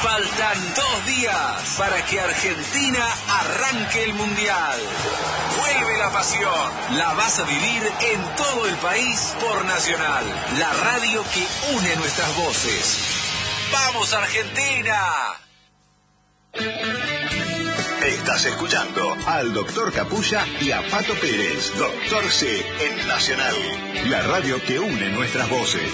Faltan 2 días para que Argentina arranque el Mundial. Vuelve la pasión. La vas a vivir en todo el país por Nacional, la radio que une nuestras voces. ¡Vamos, Argentina! Estás escuchando al Doctor Capulla y a Pato Pérez, Doctor C en Nacional, la radio que une nuestras voces.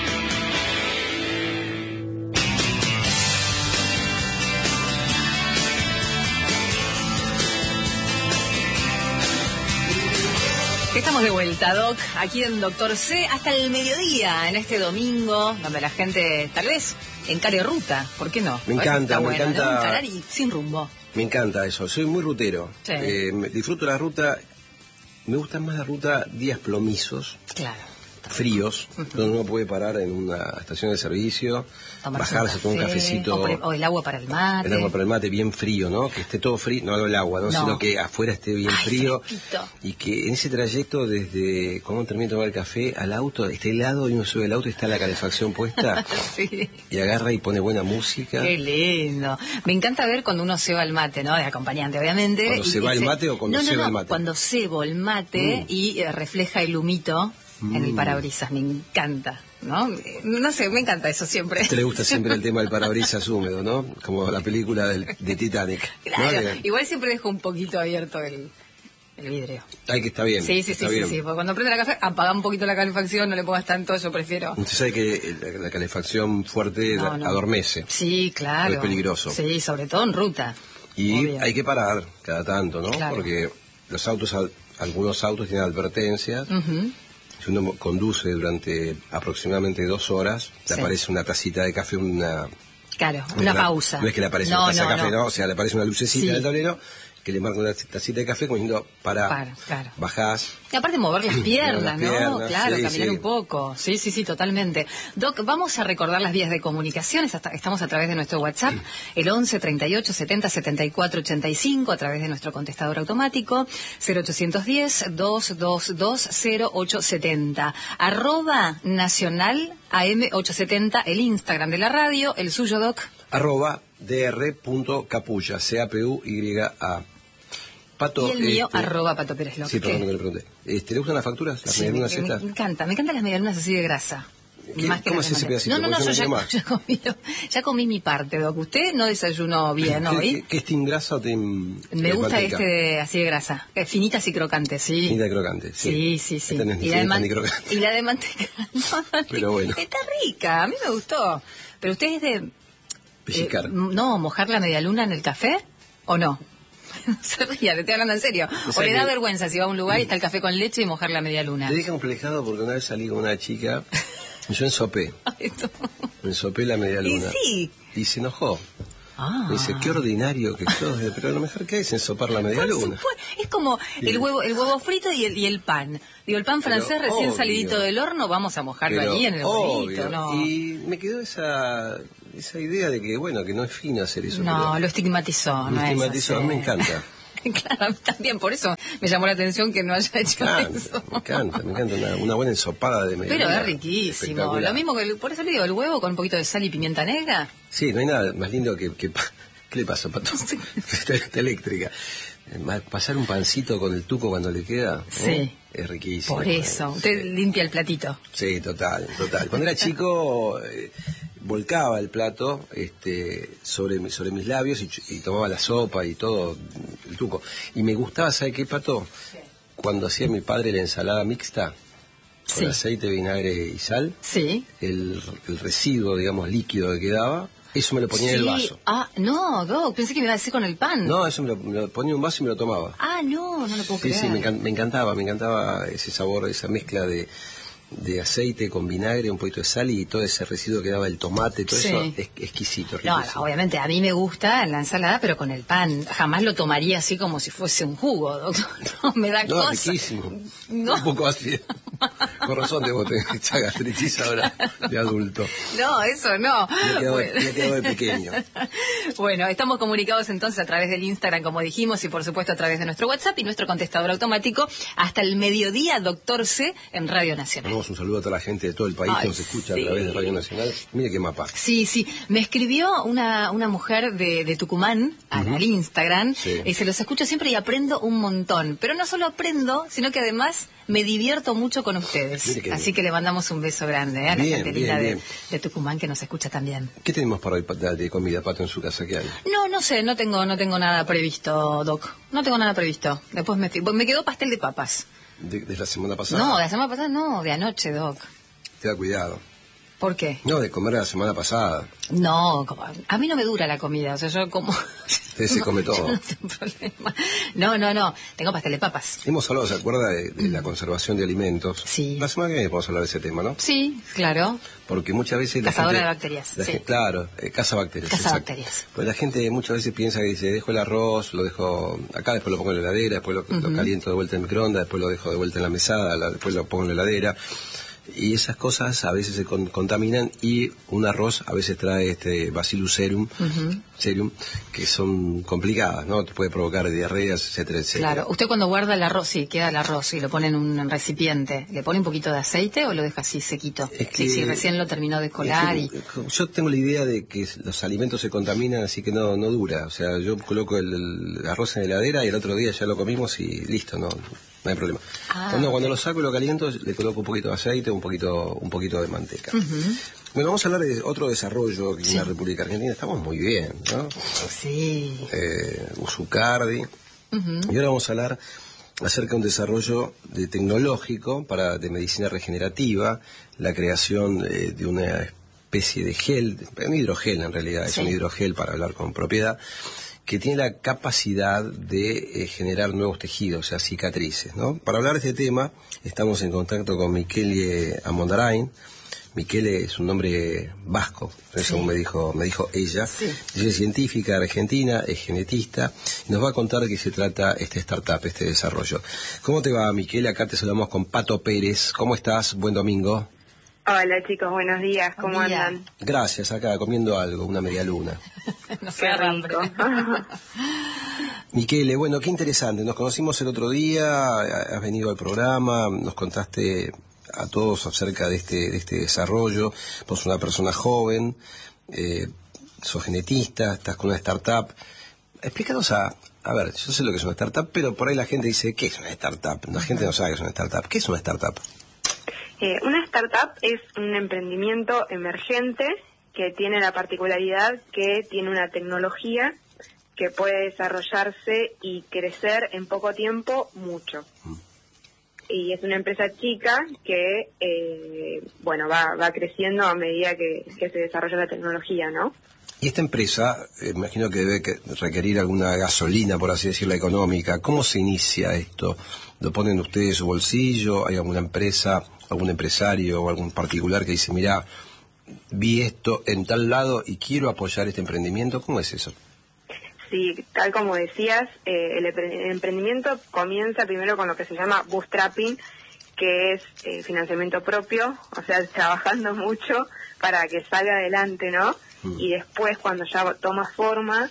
Estamos de vuelta, Doc, aquí en Doctor C, hasta el mediodía, en este domingo, donde la gente tal vez encare ruta, ¿por qué no? Me encanta, me encanta. ¿no? Encarar y sin rumbo. Me encanta eso, soy muy rutero. Sí. Disfruto la ruta, me gusta más la ruta días plomizos. Claro. Fríos, donde uno puede parar en una estación de servicio, Tomarse bajarse, tomar un cafecito. O el agua para el mate. El agua para el mate bien frío, ¿no? Que esté todo frío, no el agua, ¿no? Sino que afuera esté bien frío. Fresquito. Y que en ese trayecto desde cuando termina de tomar el café al auto, esté helado y uno sube el auto y está la calefacción puesta. Sí. Y agarra y pone buena música. Qué lindo. Me encanta ver cuando uno ceba el mate, ¿no? De acompañante, obviamente. ¿Cuando se va el mate o cuando ceba el mate? Cuando cebo el mate y refleja el humito en el parabrisas, me encanta, ¿no? No sé, me encanta eso siempre. A usted le gusta siempre el tema del parabrisas húmedo, ¿no? Como la película de Titanic. Claro, ¿no? igual siempre dejo un poquito abierto el vidrio. Ay, que está bien. Sí, porque cuando prende la café, apaga un poquito la calefacción, no le pongas tanto, yo prefiero. Usted sabe que la calefacción fuerte No. adormece. Sí, claro. Es peligroso. Sí, sobre todo en ruta. Y Obvio. hay que parar cada tanto, ¿no? Claro. Porque los autos, algunos autos tienen advertencias. Si uno conduce durante aproximadamente 2 horas, le aparece una tacita de café, una pausa. No es que le aparece una taza de café, no, o sea, le aparece una lucecita en el tablero que le marca una tacita de café como diciendo, para, claro. bajás. Y aparte mover las piernas, ¿no? Claro, sí, caminar un poco. Sí, totalmente. Doc, vamos a recordar las vías de comunicación. Estamos a través de nuestro WhatsApp, el 11 38 70 74 85, a través de nuestro contestador automático, 0810 222 0870. @Nacional AM870, el Instagram de la radio, el suyo, Doc. @dr.capulla, CAPUYA. Pato, y el mío, @Pato Pérez López. Sí, perdón que le pregunté. ¿Le gustan las facturas? ¿Las medialunas estas? Me encanta las medialunas así de grasa. Más que ¿Cómo las hace ese de manteca. pedacito? No, ya comí mi parte, Doc. Usted no desayunó bien hoy. ¿Qué es team grasa o team Me gusta manteca? así de grasa. Finitas y crocantes, sí. Finita y crocante, sí. Sí. Esta no es ni Y la de finita ni crocante. y la de manteca. Pero bueno. Está rica, a mí me gustó. Pero usted es de... Pellizcar. no, mojar la medialuna en el café, ¿o no? No se ría, le estoy hablando en serio. O le da vergüenza si va a un lugar y está el café con leche y mojar la medialuna. Le deja complejado porque una vez salí con una chica, yo ensopé la medialuna. Y sí. Y se enojó. Me dice, qué ordinario que sos, pero lo mejor que es ensopar la medialuna. Es como el huevo frito y el pan. Digo, el pan francés recién salidito del horno, vamos a mojarlo allí en el huevito, ¿no? Y me quedó esa idea de que, bueno, que no es fino hacer eso. No, lo estigmatizó. Lo estigmatizó, me encanta. Claro, también por eso me llamó la atención que no haya hecho eso. Me encanta una buena ensopada de medialuna. Pero es riquísimo. Lo mismo que, por eso le digo, el huevo con un poquito de sal y pimienta negra. Sí, no hay nada más lindo que ¿qué le pasa, Pato? Está eléctrica. Pasar un pancito con el tuco cuando le queda, sí, es riquísimo. Por eso, usted limpia el platito. Sí, total. Cuando era chico, volcaba el plato sobre mis labios y tomaba la sopa y todo, el tuco. Y me gustaba, ¿sabe qué, Pato? Sí. Cuando hacía mi padre la ensalada mixta, con aceite, vinagre y sal, el residuo, digamos, líquido que quedaba, eso me lo ponía en el vaso. No, Doc, pensé que me iba a decir con el pan. No, eso me lo ponía en un vaso y me lo tomaba. No lo puedo creer. Sí, me encantaba ese sabor, esa mezcla de aceite con vinagre, un poquito de sal y todo ese residuo que daba el tomate, todo eso es exquisito, riquísimo. No, obviamente a mí me gusta la ensalada, pero con el pan. Jamás lo tomaría así como si fuese un jugo, doctor. No, me da cosa. Riquísimo. Un poco así. Con razón debo tener esta gastritis ahora de adulto. No, eso no. Me he quedado de pequeño. Bueno, estamos comunicados entonces a través del Instagram, como dijimos, y por supuesto a través de nuestro WhatsApp y nuestro contestador automático hasta el mediodía, Doctor C, en Radio Nacional. mandamos un saludo a toda la gente de todo el país que nos escucha a través de Radio Nacional. Mire qué mapa. Sí, me escribió una mujer de Tucumán al Instagram, y se los escucho siempre y aprendo un montón. Pero no solo aprendo, sino que además me divierto mucho con ustedes. Así que le mandamos un beso grande a la gente linda de Tucumán que nos escucha también. ¿Qué tenemos para hoy de comida, Pato, en su casa? ¿Qué hay? No sé, no tengo nada previsto, Doc. No tengo nada previsto. Después me quedó pastel de papas. ¿De la semana pasada? No, de la semana pasada no, de anoche, Doc. Te da cuidado. ¿Por qué? No, de comer la semana pasada. No, a mí no me dura la comida, o sea, yo como... Usted se come todo. No tengo problema. No, tengo pastel de papas. Hemos hablado, ¿se acuerda de la conservación de alimentos? Sí. La semana que viene podemos hablar de ese tema, ¿no? Sí, claro. Porque muchas veces Cazadora de bacterias. Claro, cazabacterias. Cazabacterias. Pues la gente muchas veces piensa que dice, dejo el arroz, lo dejo acá, después lo pongo en la heladera, después lo caliento de vuelta en el microondas, después lo dejo de vuelta en la mesada, después lo pongo en la heladera. Y esas cosas a veces se contaminan, y un arroz a veces trae Bacillus cereum, que son complicadas, ¿no? Te puede provocar diarreas, etcétera, etcétera. Claro, usted cuando guarda el arroz, queda el arroz y lo pone en un recipiente, ¿le pone un poquito de aceite o lo deja así sequito? Si recién lo terminó de colar Yo tengo la idea de que los alimentos se contaminan, así que no dura. O sea, yo coloco el arroz en la heladera y el otro día ya lo comimos y listo, no hay problema. Cuando lo saco y lo caliento, le coloco un poquito de aceite, un poquito de manteca. Bueno, vamos a hablar de otro desarrollo en la República Argentina. Estamos muy bien, ¿no? Sí. Usucardi. Y ahora vamos a hablar acerca de un desarrollo tecnológico de medicina regenerativa, la creación de una especie de gel, un hidrogel en realidad, es un hidrogel para hablar con propiedad, que tiene la capacidad de generar nuevos tejidos, o sea, cicatrices, ¿no? Para hablar de este tema, estamos en contacto con Miquele Amondarain. Miquele es un nombre vasco, eso me dijo ella. Sí. Ella es científica argentina, es genetista, y nos va a contar de qué se trata este startup, este desarrollo. ¿Cómo te va, Miquele? Acá te saludamos con Pato Pérez. ¿Cómo estás? Buen domingo. Hola chicos, buenos días, ¿cómo andan? Gracias, acá comiendo algo, una media luna. No sé, rico. Miquele, bueno, qué interesante, nos conocimos el otro día, has venido al programa, nos contaste a todos acerca de este desarrollo. Vos sos una persona joven, sos genetista, estás con una startup. Explícanos a ver, yo sé lo que es una startup, pero por ahí la gente dice, ¿qué es una startup? La gente no sabe qué es una startup. ¿Qué es una startup? Una startup es un emprendimiento emergente que tiene la particularidad que tiene una tecnología que puede desarrollarse y crecer en poco tiempo mucho. Y es una empresa chica que, va creciendo a medida que se desarrolla la tecnología, ¿no? Y esta empresa, imagino que debe requerir alguna gasolina, por así decirlo, económica. ¿Cómo se inicia esto? ¿Lo ponen ustedes en su bolsillo? ¿Hay alguna empresa, algún empresario o algún particular que dice, mira, vi esto en tal lado y quiero apoyar este emprendimiento? ¿Cómo es eso? Sí, tal como decías, el emprendimiento comienza primero con lo que se llama bootstrapping, que es financiamiento propio, o sea, trabajando mucho para que salga adelante, ¿no? Y después, cuando ya toma forma,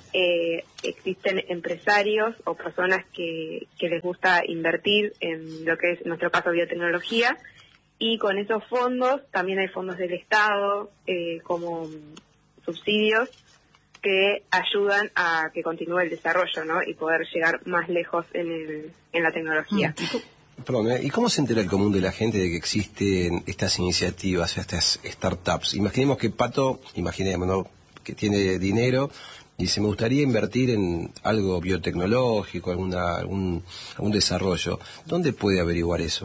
existen empresarios o personas que les gusta invertir en lo que es, en nuestro caso, biotecnología, y con esos fondos también hay fondos del Estado como subsidios que ayudan a que continúe el desarrollo, ¿no? Y poder llegar más lejos en la tecnología. Perdón, ¿y cómo se entera el común de la gente de que existen estas iniciativas, estas startups? Imaginemos que Pato, ¿no?, que tiene dinero y dice, me gustaría invertir en algo biotecnológico, algún desarrollo. ¿Dónde puede averiguar eso?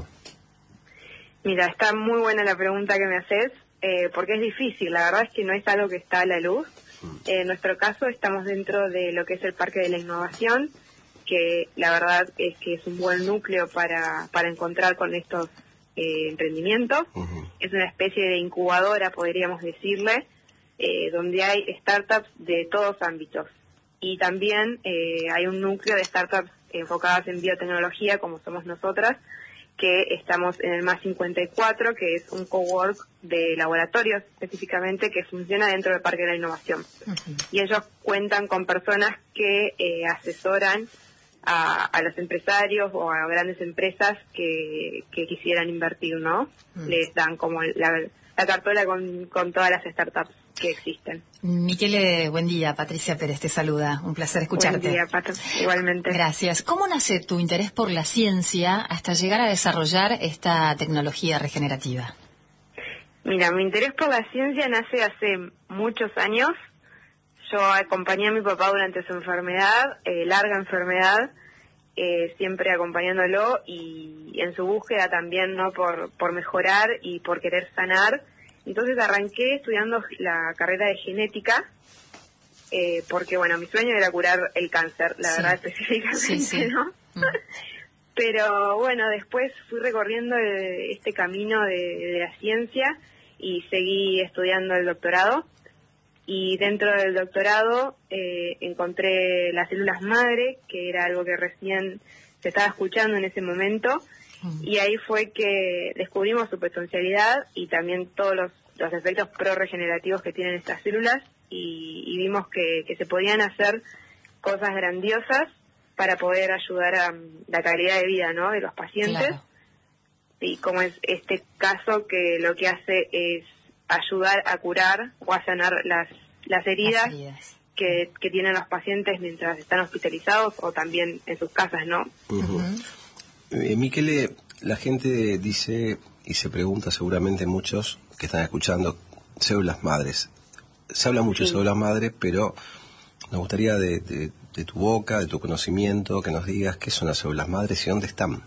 Mira, está muy buena la pregunta que me haces, porque es difícil. La verdad es que no es algo que está a la luz. En nuestro caso estamos dentro de lo que es el Parque de la Innovación, que la verdad es que es un buen núcleo para encontrar con estos emprendimientos. Es una especie de incubadora, podríamos decirle, donde hay startups de todos ámbitos. Y también hay un núcleo de startups enfocadas en biotecnología, como somos nosotras, que estamos en el MAS 54, que es un cowork de laboratorios específicamente que funciona dentro del Parque de la Innovación. Y ellos cuentan con personas que asesoran a los empresarios o a grandes empresas que quisieran invertir, ¿no? Les dan como la cartola con todas las startups que existen. Miquele, buen día. Patricia Pérez te saluda. Un placer escucharte. Buen día, Pato. Igualmente. Gracias. ¿Cómo nace tu interés por la ciencia hasta llegar a desarrollar esta tecnología regenerativa? Mira, mi interés por la ciencia nace hace muchos años. Yo acompañé a mi papá durante su enfermedad, larga enfermedad, siempre acompañándolo y en su búsqueda también, ¿no? Por mejorar y por querer sanar. Entonces arranqué estudiando la carrera de genética, porque bueno, mi sueño era curar el cáncer, la verdad específicamente, ¿no? Pero bueno, después fui recorriendo este camino de la ciencia y seguí estudiando el doctorado. Y dentro del doctorado encontré las células madre, que era algo que recién se estaba escuchando en ese momento. Y ahí fue que descubrimos su potencialidad y también todos los efectos pro-regenerativos que tienen estas células y vimos que se podían hacer cosas grandiosas para poder ayudar a la calidad de vida, ¿no? De los pacientes. Claro. Y como es este caso que lo que hace es ayudar a curar o a sanar las heridas que tienen los pacientes mientras están hospitalizados o también en sus casas, ¿no? Miquele, la gente dice y se pregunta seguramente muchos que están escuchando, células madres. Se habla mucho de células madres, pero nos gustaría de tu boca, de tu conocimiento, que nos digas qué son las células madres y dónde están.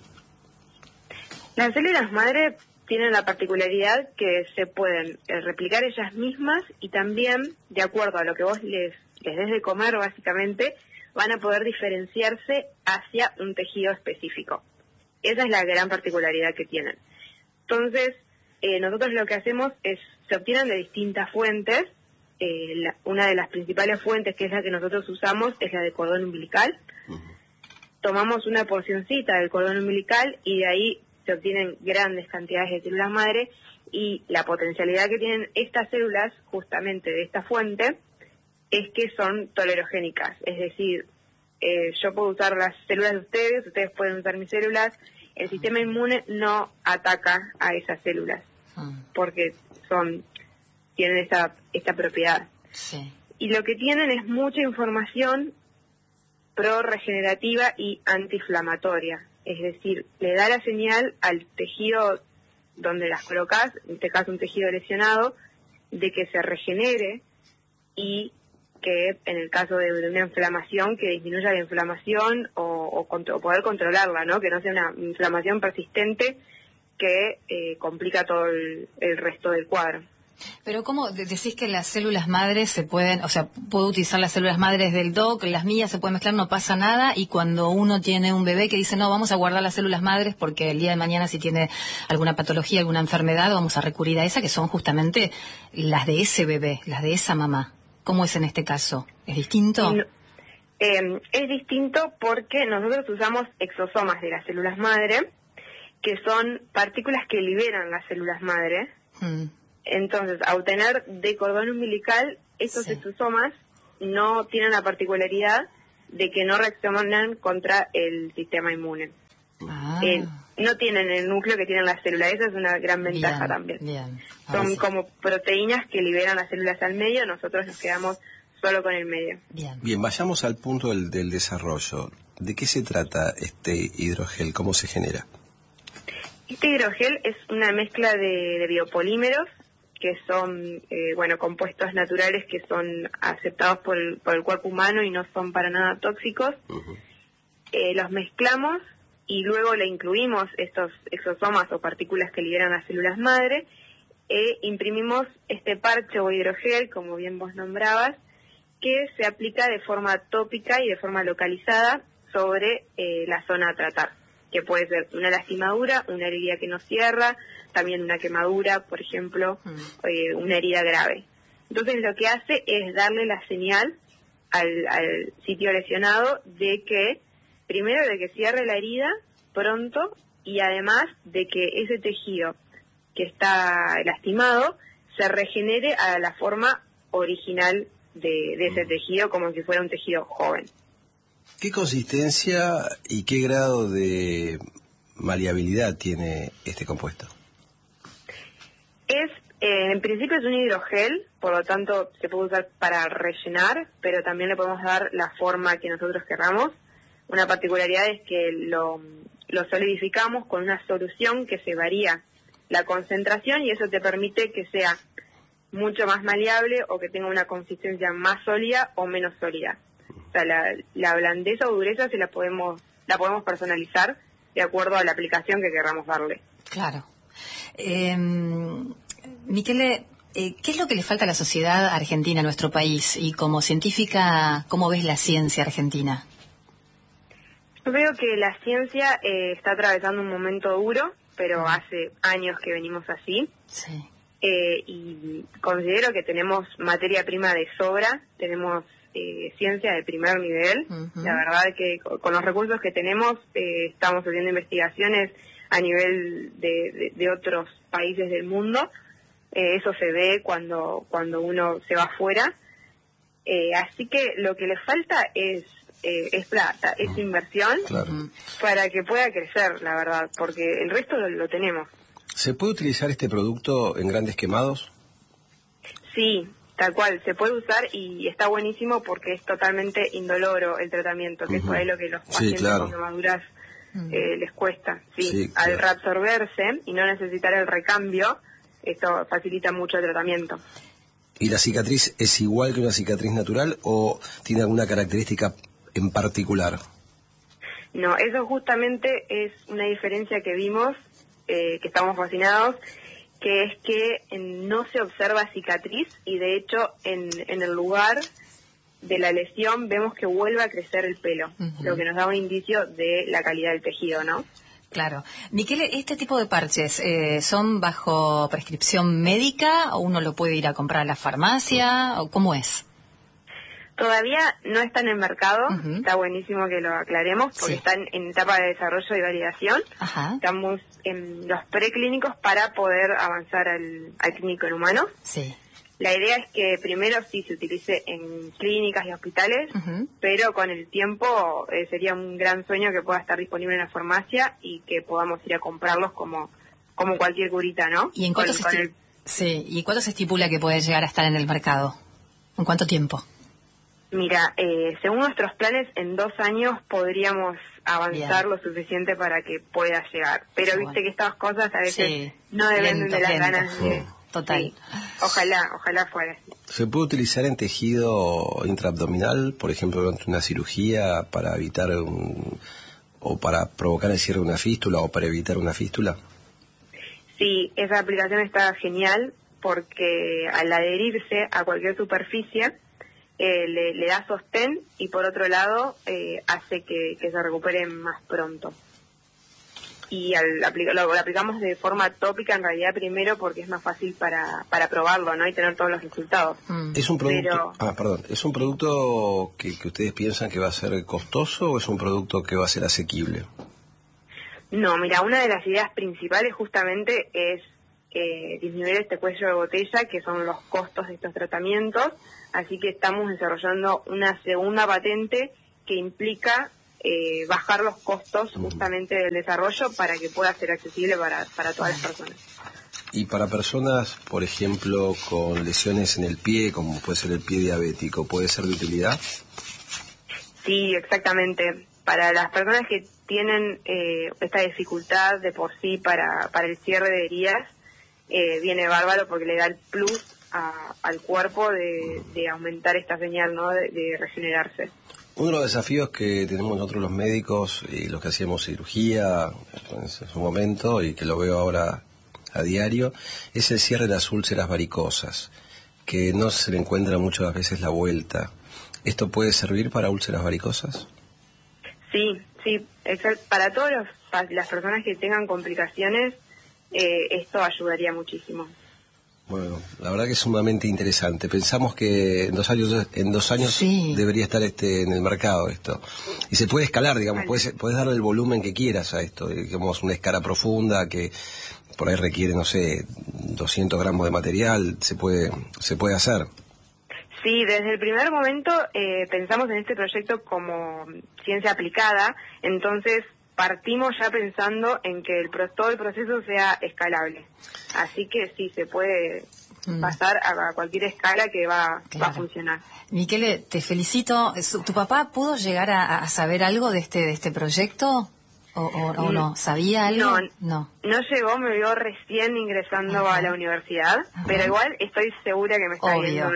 Las células madre tienen la particularidad que se pueden replicar ellas mismas y también, de acuerdo a lo que vos les des de comer, básicamente, van a poder diferenciarse hacia un tejido específico. Esa es la gran particularidad que tienen. Entonces, nosotros lo que hacemos es, se obtienen de distintas fuentes. Una de las principales fuentes, que es la que nosotros usamos, es la de cordón umbilical. Tomamos una porcioncita del cordón umbilical y de ahí se obtienen grandes cantidades de células madre, y la potencialidad que tienen estas células, justamente de esta fuente, es que son tolerogénicas. Es decir, yo puedo usar las células de ustedes pueden usar mis células, el sistema inmune no ataca a esas células, porque tienen esta propiedad. Sí. Y lo que tienen es mucha información pro-regenerativa y antiinflamatoria. Es decir, le da la señal al tejido donde las colocas, en este caso un tejido lesionado, de que se regenere y que en el caso de una inflamación, que disminuya la inflamación o poder controlarla, ¿no? Que no sea una inflamación persistente que complica todo el resto del cuadro. Pero ¿cómo decís que las células madres se pueden, o sea, puedo utilizar las células madres del doc, las mías se pueden mezclar, no pasa nada, y cuando uno tiene un bebé que dice, no, vamos a guardar las células madres porque el día de mañana si tiene alguna patología, alguna enfermedad, vamos a recurrir a esa, que son justamente las de ese bebé, las de esa mamá? ¿Cómo es en este caso? ¿Es distinto? No, es distinto porque nosotros usamos exosomas de las células madre, que son partículas que liberan las células madre. Entonces, a obtener de cordón umbilical, estos exosomas no tienen la particularidad de que no reaccionan contra el sistema inmune. No tienen el núcleo que tienen las células. Esa es una gran ventaja también. Son como proteínas que liberan las células al medio, nosotros nos quedamos solo con el medio. Bien, vayamos al punto del desarrollo. ¿De qué se trata este hidrogel? ¿Cómo se genera? Este hidrogel es una mezcla de biopolímeros que son compuestos naturales que son aceptados por el cuerpo humano y no son para nada tóxicos. Los mezclamos y luego le incluimos estos exosomas o partículas que liberan las células madre, imprimimos este parche o hidrogel, como bien vos nombrabas, que se aplica de forma tópica y de forma localizada sobre la zona a tratar, que puede ser una lastimadura, una herida que no cierra, también una quemadura, por ejemplo, una herida grave. Entonces lo que hace es darle la señal al sitio lesionado de que, primero, de que cierre la herida pronto, y además de que ese tejido que está lastimado se regenere a la forma original de ese tejido, como si fuera un tejido joven. ¿Qué consistencia y qué grado de maleabilidad tiene este compuesto? En principio es un hidrogel, por lo tanto se puede usar para rellenar, pero también le podemos dar la forma que nosotros queramos. Una particularidad es que lo solidificamos con una solución que se varía la concentración y eso te permite que sea mucho más maleable o que tenga una consistencia más sólida o menos sólida. O sea, la blandeza o dureza la podemos personalizar de acuerdo a la aplicación que queramos darle. Claro. Michele, ¿qué es lo que le falta a la sociedad argentina, a nuestro país? Y como científica, ¿cómo ves la ciencia argentina? Yo veo que la ciencia está atravesando un momento duro, pero hace años que venimos así. Sí. Y considero que tenemos materia prima de sobra, tenemos ciencia de primer nivel. La verdad es que con los recursos que tenemos estamos haciendo investigaciones a nivel de otros países del mundo. Eso se ve cuando uno se va afuera. Así que lo que le falta es plata, es inversión, Claro. para que pueda crecer, la verdad, porque el resto lo tenemos. ¿Se puede utilizar este producto en grandes quemados? Sí, tal cual, se puede usar y está buenísimo porque es totalmente indoloro el tratamiento, que es por ahí lo que los pacientes con quemaduras les cuesta. Sí, al reabsorberse y no necesitar el recambio, esto facilita mucho el tratamiento. ¿Y la cicatriz es igual que una cicatriz natural o tiene alguna característica en particular? No, eso justamente es una diferencia que vimos, que estamos fascinados, que es que no se observa cicatriz y de hecho en el lugar de la lesión vemos que vuelve a crecer el pelo, lo que nos da un indicio de la calidad del tejido, ¿no? Claro. Michele, ¿este tipo de parches son bajo prescripción médica o uno lo puede ir a comprar a la farmacia o cómo es? Todavía no están en el mercado, está buenísimo que lo aclaremos porque están en etapa de desarrollo y validación. Estamos en los preclínicos para poder avanzar al clínico en humanos. Sí. La idea es que primero sí se utilice en clínicas y hospitales, pero con el tiempo sería un gran sueño que pueda estar disponible en la farmacia y que podamos ir a comprarlos como cualquier curita, ¿no? ¿Y en cuánto ¿Y cuánto se estipula que puede llegar a estar en el mercado? ¿En cuánto tiempo? Mira, según nuestros planes, en 2 años podríamos avanzar lo suficiente para que pueda llegar. Pero viste que estas cosas a veces no dependen de las ganas de... Total. Sí. Ojalá fuera así. ¿Se puede utilizar en tejido intraabdominal, por ejemplo, durante una cirugía para evitar o para provocar el cierre de una fístula o para evitar una fístula? Sí, esa aplicación está genial porque al adherirse a cualquier superficie le da sostén y por otro lado hace que se recupere más pronto. Y lo aplicamos de forma tópica en realidad primero porque es más fácil para probarlo, ¿no? Y tener todos los resultados. ¿Es un producto, ¿es un producto que ustedes piensan que va a ser costoso o es un producto que va a ser asequible? No, mira, una de las ideas principales justamente es disminuir este cuello de botella, que son los costos de estos tratamientos, así que estamos desarrollando una segunda patente que implica bajar los costos justamente del desarrollo para que pueda ser accesible para todas las personas. Y para personas, por ejemplo, con lesiones en el pie, como puede ser el pie diabético, ¿puede ser de utilidad? Sí, exactamente. Para las personas que tienen esta dificultad de por sí para el cierre de heridas, viene bárbaro porque le da el plus al cuerpo de aumentar esta señal, ¿no? de regenerarse. Uno de los desafíos que tenemos nosotros los médicos y los que hacíamos cirugía en su momento y que lo veo ahora a diario es el cierre de las úlceras varicosas, que no se le encuentra muchas veces la vuelta. ¿Esto puede servir para úlceras varicosas? Sí, exacto. Para todas las personas que tengan complicaciones, esto ayudaría muchísimo. Bueno, la verdad que es sumamente interesante. Pensamos que en 2 años debería estar en el mercado esto. Y se puede escalar, digamos, puedes darle el volumen que quieras a esto, digamos, una escala profunda que por ahí requiere, no sé, 200 gramos de material, se puede hacer. Sí, desde el primer momento pensamos en este proyecto como ciencia aplicada, entonces partimos ya pensando en que todo el proceso sea escalable. Así que sí, se puede pasar a cualquier escala que va a funcionar. Miquele, te felicito. ¿Tu papá pudo llegar a saber algo de este proyecto? ¿O no? ¿Sabía algo? No llegó, me vio recién ingresando a la universidad, pero igual estoy segura que me está viendo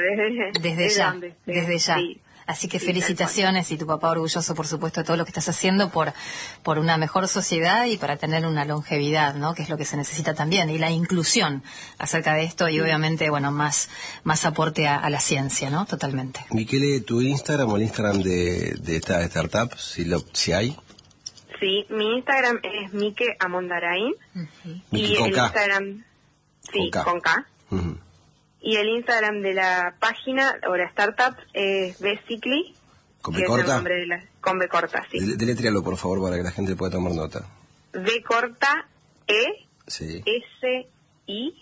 desde ya. Sí. Así que felicitaciones, y tu papá orgulloso, por supuesto, de todo lo que estás haciendo por una mejor sociedad y para tener una longevidad, ¿no? Que es lo que se necesita también, y la inclusión acerca de esto, y obviamente, bueno, más aporte a la ciencia, ¿no? Totalmente. Miquele, ¿tu Instagram o el Instagram de esta startup, si hay? Sí, mi Instagram es Mike Amondarain. Miki y con el K. Instagram, sí, con K. Uh-huh. Y el Instagram de la página o la startup es Becicli. ¿Con B corta? Es el nombre de con B corta, sí. Deletréalo, por favor, para que la gente pueda tomar nota. B corta, E, sí. S, I,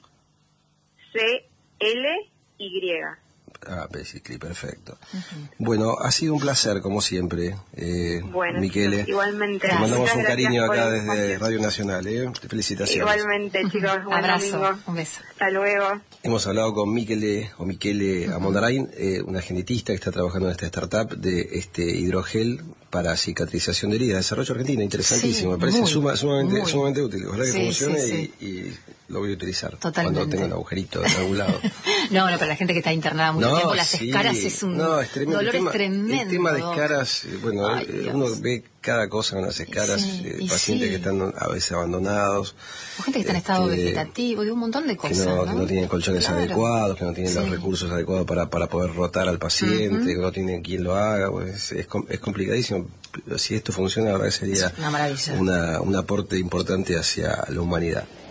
C, L, Y. Basically, perfecto. Bueno, ha sido un placer, como siempre, bueno, Miquele. Igualmente. Te mandamos un cariño acá desde espacio. Radio Nacional. Felicitaciones. Igualmente, chicos. Buen abrazo, domingo. un beso. Hasta luego. Hemos hablado con Miquele Amondarain, una genetista que está trabajando en esta startup de este hidrogel para cicatrización de heridas, desarrollo argentino, interesantísimo. Sí, me parece muy sumamente útil. Ojalá que funcione sí. y lo voy a utilizar Totalmente. cuando tenga un agujerito en algún lado. No, para la gente que está internada mucho tiempo, las escaras es un dolor tremendo. El tema de escaras, bueno, uno ve cada cosa con las escaras, pacientes que están a veces abandonados. O gente que está en estado vegetativo, y un montón de cosas, que no tienen colchones adecuados, que no tienen los recursos adecuados para poder rotar al paciente, que no tienen quien lo haga, pues es complicadísimo. Si esto funciona, la verdad que sería una maravilla, un aporte importante hacia la humanidad.